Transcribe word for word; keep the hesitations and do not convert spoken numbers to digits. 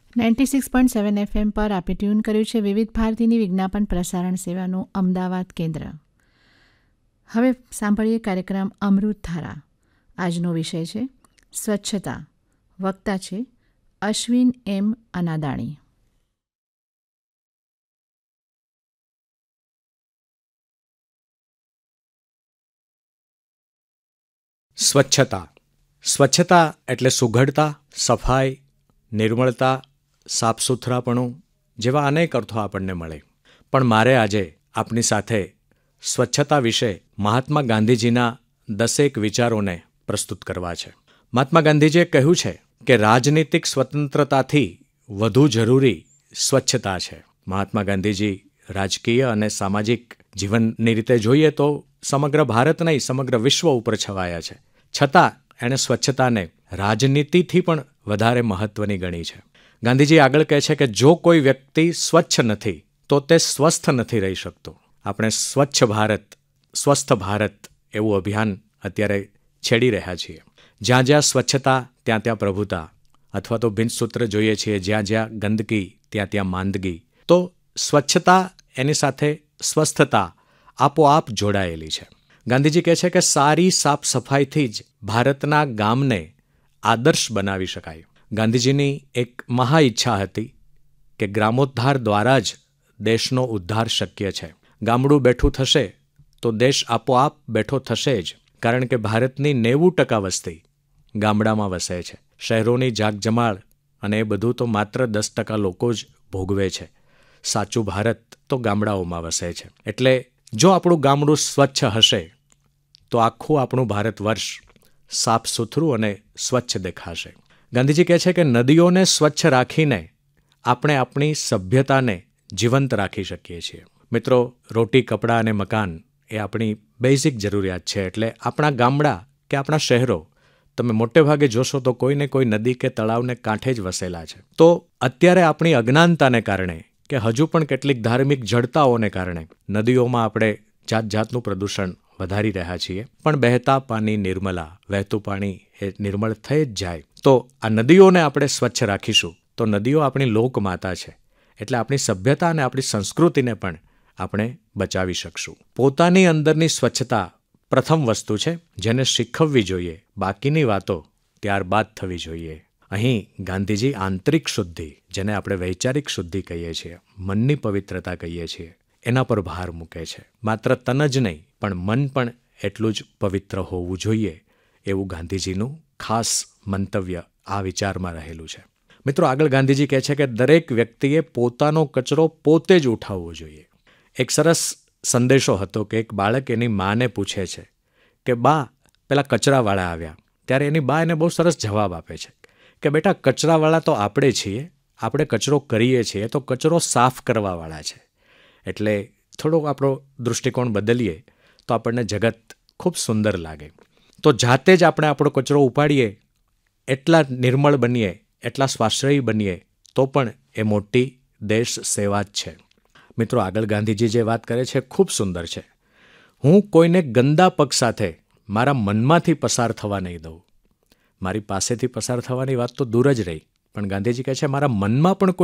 Ninety six point seven FM પર આપે tune કર્યું છે વિવિધ ભારતીની વિજ્ઞાપન પ્રસારણ સેવાનું અમદાવાદ કેન્દ્ર. હવે સાંભળીએ કાર્યક્રમ અમૃત ધારા. આજનો વિષય છે સ્વચ્છતા. વક્તા છે અશ્વિન એમ અનાદાણી. સ્વચ્છતા. સ્વચ્છતા એટલે સુઘડતા, સફાઈ, નિર્મળતા, સાફ સુથરાપણું જેવા અનેક અર્થો આપણને મળે. પણ મારે આજે આપની સાથે સ્વચ્છતા વિશે મહાત્મા ગાંધીજીના દસેક વિચારોને પ્રસ્તુત કરવા છે. મહાત્મા ગાંધીજીએ કહ્યું છે કે રાજનીતિક સ્વતંત્રતાથી વધુ જરૂરી સ્વચ્છતા છે. મહાત્મા ગાંધીજી રાજકીય અને સામાજિક જીવનની રીતે જોઈએ તો સમગ્ર ભારત નહીં, સમગ્ર વિશ્વ ઉપર છવાયા છે. છતાં એણે સ્વચ્છતાને રાજનીતિથી પણ વધારે મહત્વની ગણી છે. ગાંધીજી આગળ કહે છે કે જો કોઈ વ્યક્તિ સ્વચ્છ નથી તો તે સ્વસ્થ નથી રહી શકતો. આપણે સ્વચ્છ ભારત, સ્વસ્થ ભારત એવું અભિયાન અત્યારે છેડી રહ્યા છીએ. જ્યાં જ્યાં સ્વચ્છતા ત્યાં ત્યાં પ્રભુતા, અથવા તો ભિન્નસૂત્ર જોઈએ છીએ જ્યાં જ્યાં ગંદકી ત્યાં ત્યાં માંદગી. તો સ્વચ્છતા એની સાથે સ્વસ્થતા આપોઆપ જોડાયેલી છે. ગાંધીજી કહે છે કે સારી સાફ સફાઈથી જ ભારતના ગામને આદર્શ બનાવી શકાય. ગાંધીજીની એક મહા ઈચ્છા હતી કે ગ્રામોદ્ધાર દ્વારા જ દેશનો ઉદ્ધાર શક્ય છે. ગામડું બેઠું થશે તો દેશ આપોઆપ બેઠો થશે જ, કારણ કે ભારતની નેવું ટકા વસ્તી ગામડામાં વસે છે. શહેરોની જાગજમાળ અને એ બધું તો માત્ર દસ ટકા લોકો જ ભોગવે છે. સાચું ભારત તો ગામડાઓમાં વસે છે. એટલે જો આપણું ગામડું સ્વચ્છ હશે તો આખું આપણું ભારત વર્ષ સાફ સુથરું અને સ્વચ્છ દેખાશે. ગાંધીજી કહે છે કે નદીઓને સ્વચ્છ રાખીને આપણે આપણી સભ્યતાને જીવંત રાખી શકીએ છીએ. મિત્રો, રોટી, કપડાં અને મકાન એ આપણી બેઝિક જરૂરિયાત છે. એટલે આપણા ગામડા કે આપણા શહેરો તમે મોટે ભાગે જોશો તો કોઈને કોઈ નદી કે તળાવને કાંઠે જ વસેલા છે. તો અત્યારે આપણી અજ્ઞાનતાને કારણે કે હજુ પણ કેટલીક ધાર્મિક જડતાઓને કારણે નદીઓમાં આપણે જાત જાતનું પ્રદૂષણ વધારી રહ્યા છીએ. પણ બહેતા પાણી નિર્મલા, વહેતું પાણી એ નિર્મળ થઈ જ જાય. તો આ નદીઓને આપણે સ્વચ્છ રાખીશું તો નદીઓ આપણી લોકમાતા છે. એટલે આપણી સભ્યતા અને આપણી સંસ્કૃતિને પણ આપણે બચાવી શકશું. પોતાની અંદરની સ્વચ્છતા પ્રથમ વસ્તુ છે જેને શીખવવી જોઈએ. બાકીની વાતો ત્યારબાદ થવી જોઈએ. અહીં ગાંધીજી આંતરિક શુદ્ધિ, જેને આપણે વૈચારિક શુદ્ધિ કહીએ છીએ, મનની પવિત્રતા કહીએ છીએ, એના પર ભાર મૂકે છે. માત્ર તન જ નહીં પણ મન પણ એટલું જ પવિત્ર હોવું જોઈએ એવું ગાંધીજીનું ખાસ મંતવ્ય આ વિચારમાં રહેલું છે. મિત્રો, આગળ ગાંધીજી કહે છે કે દરેક વ્યક્તિએ પોતાનો કચરો પોતે જ ઉઠાવવો જોઈએ. એક સરસ સંદેશો હતો કે એક બાળક એની માને પૂછે છે કે બા, પેલા કચરાવાળા આવ્યા. ત્યારે એની બા એને બહુ સરસ જવાબ આપે છે કે બેટા, કચરાવાળા તો આપણે છીએ, આપણે કચરો કરીએ છીએ, તો કચરો સાફ કરવાવાળા છે. એટલે થોડોક આપણો દૃષ્ટિકોણ બદલીએ તો આપણને જગત ખૂબ સુંદર લાગે. તો જાતે જ આપણે આપણો કચરો ઉપાડીએ, એટલા નિર્મળ બનીએ, એટલા સ્વાશ્રયી બનીએ તો પણ એ મોટી દેશ સેવા જ છે. મિત્રો, આગળ ગાંધીજી જે વાત કરે છે ખૂબ સુંદર છે. હું કોઈને ગંદા પગ સાથે મારા મનમાંથી પસાર થવા નહીં દઉં. મારી પાસેથી પસાર થવાની વાત તો દૂર જ રહી, પણ ગાંધીજી કહે છે મારા મનમાં પણ કોઈ